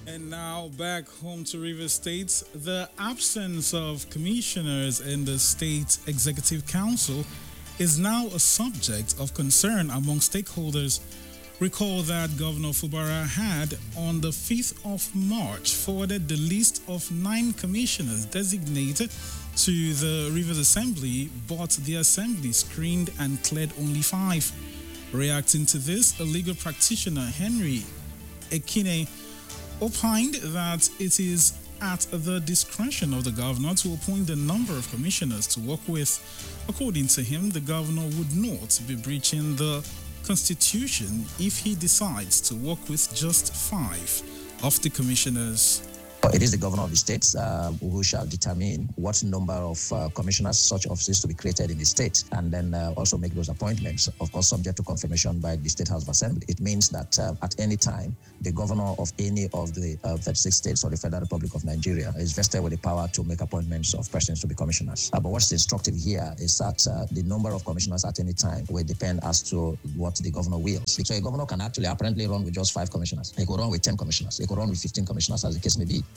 And now back home to Rivers State, the absence of commissioners in the state executive council is now a subject of concern among stakeholders. Recall that Governor Fubara had on the 5th of March forwarded the list of 9 commissioners designated to the Rivers Assembly, but the Assembly screened and cleared only 5. Reacting to this, a legal practitioner, Henry Ekine, opined that it is at the discretion of the governor to appoint the number of commissioners to work with. According to him, the governor would not be breaching the constitution if he decides to work with just 5 of the commissioners. It is the governor of the state who shall determine what number of commissioners such offices to be created in the state, and then also make those appointments, of course, subject to confirmation by the State House of Assembly. It means that at any time, the governor of any of the 36 states or the Federal Republic of Nigeria is vested with the power to make appointments of persons to be commissioners. But what's instructive here is that the number of commissioners at any time will depend as to what the governor wills. So a governor can actually apparently run with just 5 commissioners. He could run with 10 commissioners. He could run with 15 commissioners, as the case may be.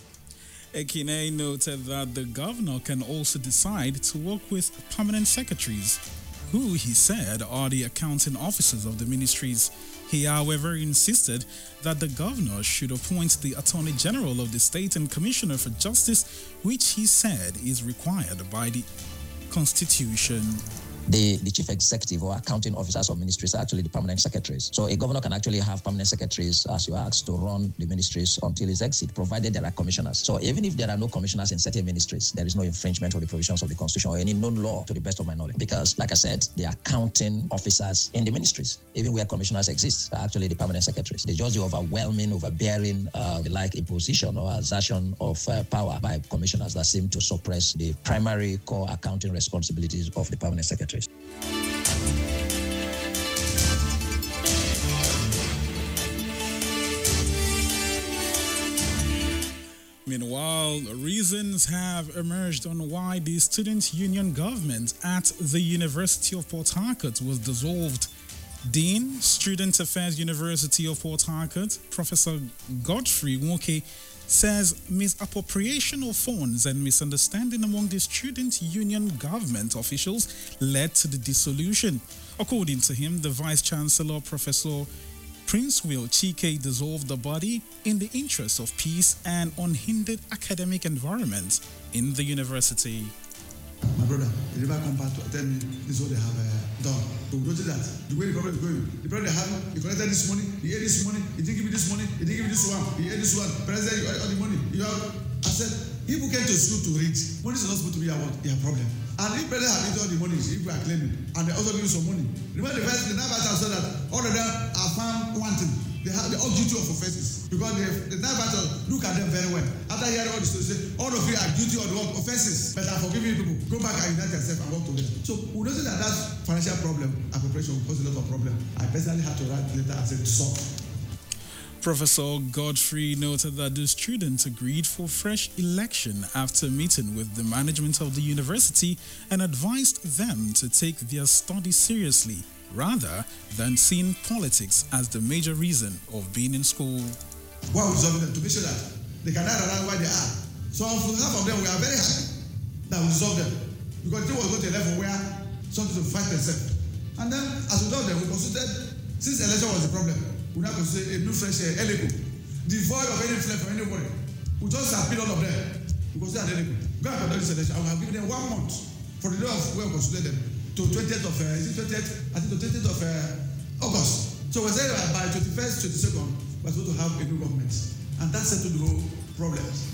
Ekine noted that the governor can also decide to work with permanent secretaries, who he said are the accounting officers of the ministries. He, however, insisted that the governor should appoint the Attorney General of the state and Commissioner for Justice, which he said is required by the Constitution. The chief executive or accounting officers of ministries are actually the permanent secretaries. So a governor can actually have permanent secretaries, as you asked, to run the ministries until his exit, provided there are commissioners. So even if there are no commissioners in certain ministries, there is no infringement of the provisions of the Constitution or any known law, to the best of my knowledge. Because, like I said, the accounting officers in the ministries, even where commissioners exist, are actually the permanent secretaries. They just the overwhelming, overbearing, imposition or assertion of power by commissioners that seem to suppress the primary core accounting responsibilities of the permanent secretaries. Meanwhile, reasons have emerged on why the student union government at the University of Port Harcourt was dissolved. Dean, Student Affairs University of Port Harcourt, Professor Godfrey Nwoke, says misappropriation of funds and misunderstanding among the student union government officials led to the dissolution. According to him, the Vice Chancellor, Professor Prince Will Chike, dissolved the body in the interest of peace and unhindered academic environment in the university. My brother, they never come back to tell me this is what they have done. So we notice that the way the problem is going, the problem they have, he collected this money, he ate this money, he didn't give me this money, he didn't give me this one, he ate this one. President, you ate all the money. You have, I said, people came to school to read. Money is not supposed to be their problem. And if president have eaten all the money, if we are claiming, and they also give you some money. Remember the Nabata said that all of them are found wanting. They have the all guilty of offenses because the Nabata look at them very well. After hearing all the stories, say all of you are guilty of the offenses, but I'm forgiving people. Go back and unite yourself and work together. So we noticed that financial problem, appropriation will cause a lot of problem. I personally had to write a letter and say stop. Professor Godfrey noted that the students agreed for fresh election after meeting with the management of the university and advised them to take their studies seriously rather than seeing politics as the major reason of being in school. Why we resolve them? To make sure that they can run around where they are. So for half of them, we are very happy that we resolve them because they will go to a level where something to fight themselves. And then as we resolve them, we consulted, since election was the problem, we now consider a new fresh ELECO, devoid of any influence from anybody. We just appeal all of them. We consider ELECO. Go and conduct this election. I will have given them 1 month for the day of where we consulted them to 20th of, I think to 20th of August. So we said by 21st, 22nd, we're supposed to have a new government. And that settled the whole problems.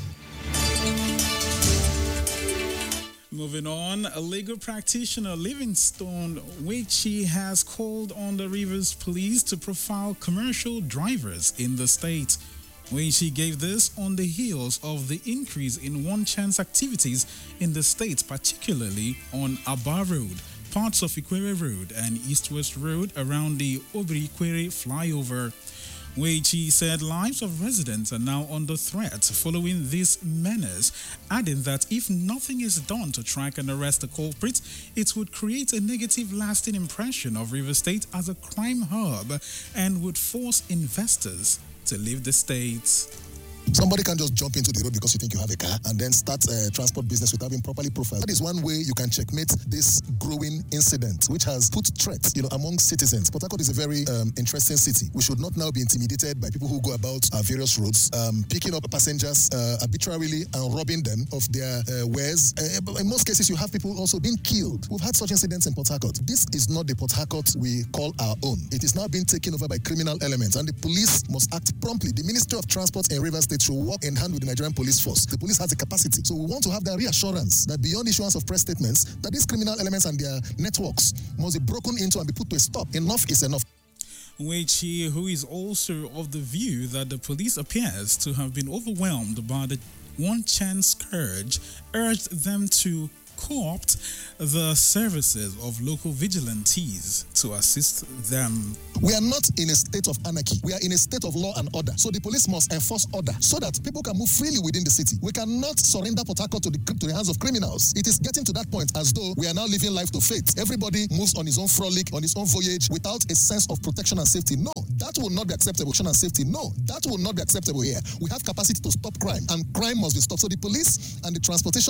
Moving on, a legal practitioner, Livingstone, which he has called on the Rivers Police to profile commercial drivers in the state. When she gave this on the heels of the increase in one-chance activities in the state, particularly on Aba Road, parts of Ikwere Road and East-West Road around the Obiri-Ikwere flyover. Weichi said lives of residents are now under threat following this menace, adding that if nothing is done to track and arrest the culprits, it would create a negative lasting impression of Rivers State as a crime hub and would force investors to leave the state. Somebody can just jump into the road because you think you have a car and then start a transport business without being properly profiled. That is one way you can checkmate this growing incident, which has put threats, among citizens. Port Harcourt is a very interesting city. We should not now be intimidated by people who go about our various roads, picking up passengers arbitrarily and robbing them of their wares. In most cases, you have people also being killed. We've had such incidents in Port Harcourt. This is not the Port Harcourt we call our own. It is now being taken over by criminal elements, and the police must act promptly. The Ministry of Transport in Rivers State should work in hand with the Nigerian police force. The police has the capacity. So we want to have the reassurance that beyond issuance of press statements, that these criminal elements and their networks must be broken into and be put to a stop. Enough is enough. Nwechi, who is also of the view that the police appears to have been overwhelmed by the one-chance scourge, urged them to co-opt the services of local vigilantes to assist them. We are not in a state of anarchy. We are in a state of law and order. So the police must enforce order so that people can move freely within the city. We cannot surrender Port Harcourt to the hands of criminals. It is getting to that point as though we are now living life to fate. Everybody moves on his own frolic, on his own voyage, without a sense of protection and safety. No, that will not be acceptable. And safety, no, that will not be acceptable here. We have capacity to stop crime, and crime must be stopped. So the police and the transportation